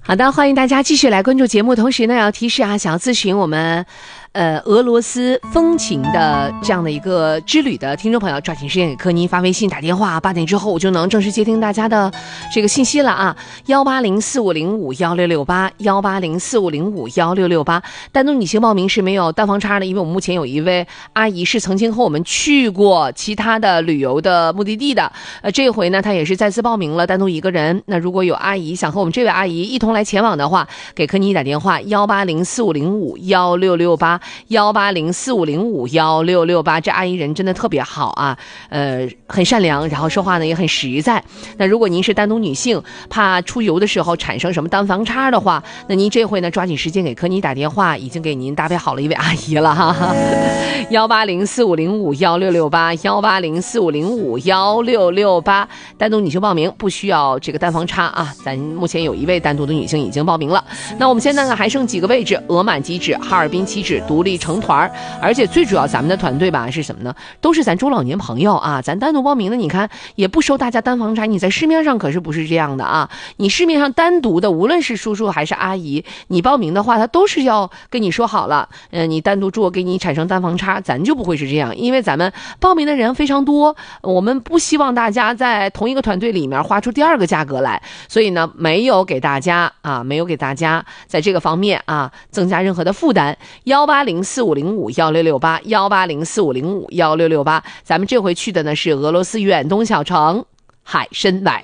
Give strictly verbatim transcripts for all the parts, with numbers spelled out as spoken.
好的，欢迎大家继续来关注节目。同时呢，要提示啊，想要咨询我们呃俄罗斯风情的这样的一个之旅的听众朋友，抓紧时间给柯妮发微信打电话，八点之后我就能正式接听大家的这个信息了啊，幺八零四五零五幺六六八，幺八零四五零五幺六六八。单独女性报名是没有单房差的，因为我们目前有一位阿姨是曾经和我们去过其他的旅游的目的地的，呃，这回呢她也是再次报名了，单独一个人。那如果有阿姨想和我们这位阿姨一同来前往的话，给柯妮打电话幺八零四五零五幺六六八，幺八零四五零五幺六六八。这阿姨人真的特别好啊，呃，很善良，然后说话呢也很实在。那如果您是单独女性，怕出游的时候产生什么单房差的话，那您这回呢抓紧时间给柯妮打电话，已经给您搭配好了一位阿姨了哈哈。幺八零四五零五幺六六八，幺八零四五零五幺六六八。单独女性报名不需要这个单房差啊，咱目前有一位单独的女性已经报名了。那我们现在呢还剩几个位置，额满即止，哈尔滨起止，独立成团，而且最主要咱们的团队吧是什么呢？都是咱中老年朋友啊，咱单独报名的，你看也不收大家单房差，你在市面上可是不是这样的啊？你市面上单独的，无论是叔叔还是阿姨，你报名的话，他都是要跟你说好了，嗯、呃，你单独住给你产生单房差，咱就不会是这样，因为咱们报名的人非常多，我们不希望大家在同一个团队里面花出第二个价格来，所以呢，没有给大家啊，没有给大家在这个方面啊增加任何的负担。幺八零四五零五幺六六八，幺八零四五零五幺六六八。咱们这回去的呢是俄罗斯远东小城海参崴。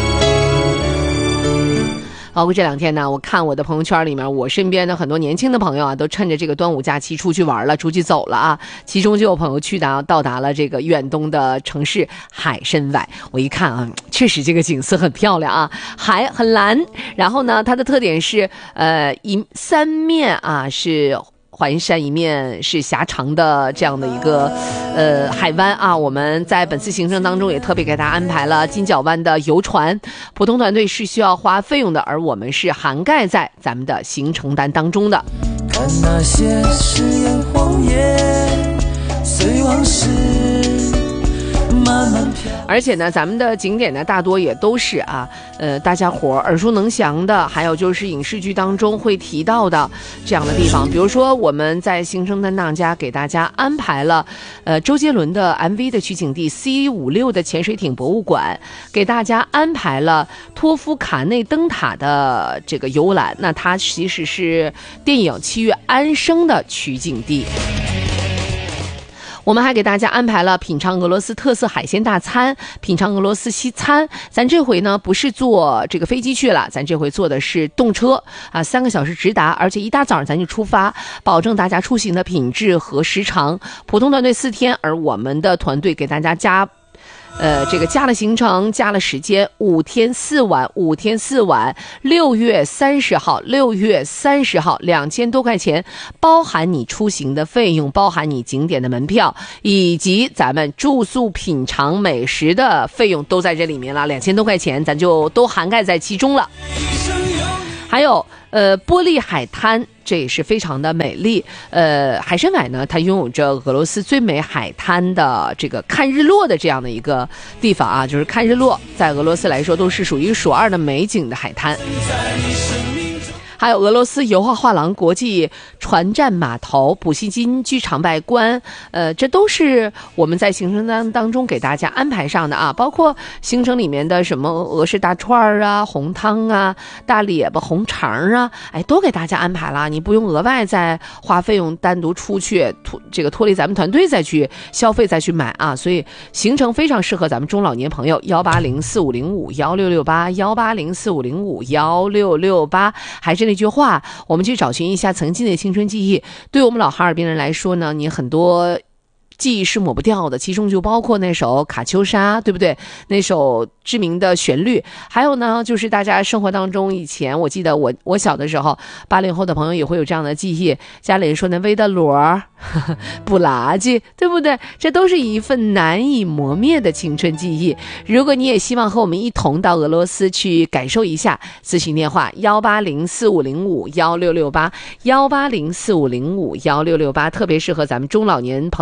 包括这两天呢，我看我的朋友圈里面，我身边的很多年轻的朋友啊，都趁着这个端午假期出去玩了，出去走了啊。其中就有朋友去达到达了这个远东的城市海参崴。我一看啊，确实这个景色很漂亮啊，海很蓝，然后呢，它的特点是呃一三面啊是环山，一面是狭长的这样的一个呃海湾啊。我们在本次行程当中也特别给大家安排了金角湾的游船，普通团队是需要花费用的，而我们是涵盖在咱们的行程单当中的。看那些誓言谎言，随往事慢慢飘。而且呢，咱们的景点呢，大多也都是啊，呃，大家伙耳熟能详的，还有就是影视剧当中会提到的这样的地方。比如说，我们在行程单当家给大家安排了，呃，周杰伦的 M V 的取景地 C 五六的潜水艇博物馆，给大家安排了托夫卡内灯塔的这个游览。那它其实是电影《七月安生》的取景地。我们还给大家安排了品尝俄罗斯特色海鲜大餐，品尝俄罗斯西餐。咱这回呢不是坐这个飞机去了，咱这回坐的是动车啊，三个小时直达，而且一大早上咱就出发，保证大家出行的品质和时长。普通团队四天，而我们的团队给大家加呃，这个加了行程，加了时间，五天四晚，五天四晚，六月三十号，六月三十号，两千多块钱，包含你出行的费用，包含你景点的门票，以及咱们住宿、品尝美食的费用都在这里面了，两千多块钱，咱就都涵盖在其中了。还有呃，玻璃海滩，这也是非常的美丽。呃，海参崴呢，它拥有着俄罗斯最美海滩的这个看日落的这样的一个地方啊，就是看日落，在俄罗斯来说都是属于数二的美景的海滩。还有俄罗斯油画画廊国际船站码头、普希金剧场外观，呃，这都是我们在行程当当中给大家安排上的啊，包括行程里面的什么俄式大串啊、红汤啊、大列巴、红肠啊，哎，都给大家安排了，你不用额外再花费用单独出去脱这个脱离咱们团队再去消费再去买啊，所以行程非常适合咱们中老年朋友。幺八零四五零五幺六六八，幺八零四五零五幺六六八，还是那句话，我们去找寻一下曾经的青春记忆。对我们老哈尔滨人来说呢，你很多记忆是抹不掉的，其中就包括那首卡秋莎，对不对？那首知名的旋律。还有呢，就是大家生活当中以前，我记得我我小的时候，八零后的朋友也会有这样的记忆，家里人说那维德罗不垃圾，对不对？这都是一份难以磨灭的青春记忆。如果你也希望和我们一同到俄罗斯去感受一下，咨询电话幺八零四五零五幺六六八，幺八零四五零五幺六六八，特别适合咱们中老年朋友的团队。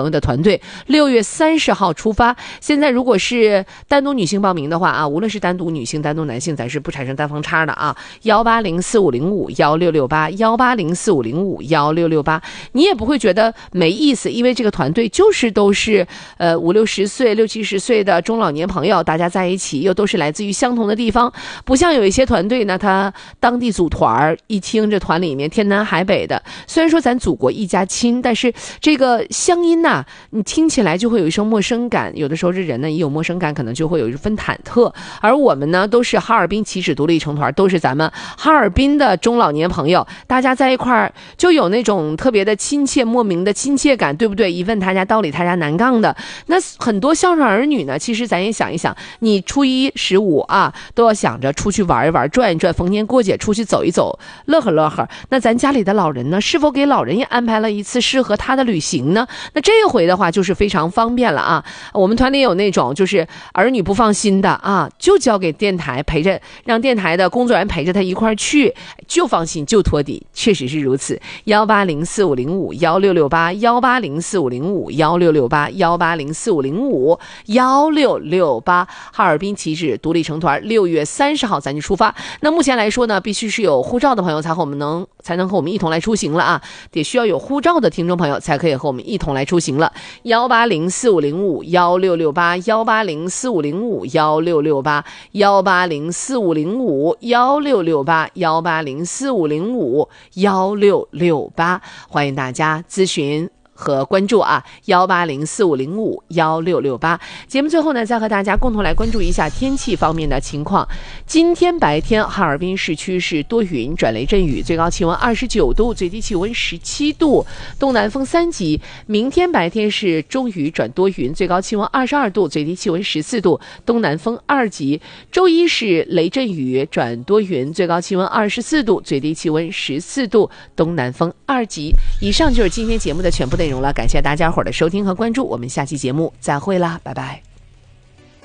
队六月三十号出发。现在如果是单独女性报名的话啊，无论是单独女性单独男性，咱是不产生单方差的啊。幺八零四五零五幺六六八幺八零四五零五幺六六八，你也不会觉得没意思，因为这个团队就是都是呃五六十岁六七十岁的中老年朋友，大家在一起又都是来自于相同的地方，不像有一些团队呢，他当地组团，一听这团里面天南海北的，虽然说咱祖国一家亲，但是这个乡音呐、啊，你听起来就会有一声陌生感，有的时候这人呢一有陌生感，可能就会有一份忐忑。而我们呢都是哈尔滨起止独立成团，都是咱们哈尔滨的中老年朋友，大家在一块儿就有那种特别的亲切，莫名的亲切感，对不对？一问他家道理他家南杠的。那很多孝顺儿女呢，其实咱也想一想，你初一十五啊都要想着出去玩一玩，转一转，逢年过节出去走一走，乐呵乐呵。那咱家里的老人呢，是否给老人也安排了一次适合他的旅行呢？那这回的话就是非常方便了啊。我们团里有那种就是儿女不放心的啊，就交给电台陪着，让电台的工作人员陪着他一块儿去，就放心就托底，确实是如此。幺八零四五零五幺六六八幺八零四五零五幺六六八幺八零四五零五幺六六八，哈尔滨起止独立成团，六月三十号咱就出发。那目前来说呢，必须是有护照的朋友才和我们能才能和我们一同来出行了啊，得需要有护照的听众朋友才可以和我们一同来出行了。幺八零四五零五幺六六八幺八零四五零五幺六六八幺八零四五零五幺六六八幺八零四五零五幺六六八，欢迎大家咨询和关注啊，幺八零四五零五幺六六八。节目最后呢，再和大家共同来关注一下天气方面的情况。今天白天哈尔滨市区是多云转雷阵雨，最高气温二十九度，最低气温十七度，东南风三级。明天白天是中雨转多云，最高气温二十二度，最低气温十四度，东南风二级。周一是雷阵雨转多云，最高气温二十四度，最低气温十四度，东南风二级。以上就是今天节目的全部内容了，感谢大家伙儿的收听和关注，我们下期节目再会啦，拜拜。